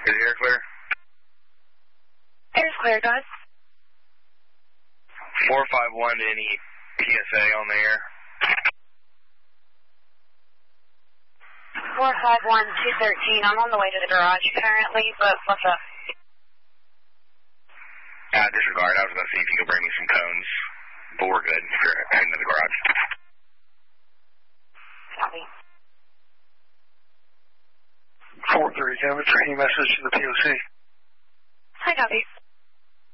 Is the air clear? Air's clear, guys. 451 to any PSA on the air. 451-213. I'm on the way to the garage currently, but what's up? Disregard. I was going to see if you could bring me some cones. But we're good if you're heading to the garage. Copy. 430, can I return your message to the POC? Hi, copy.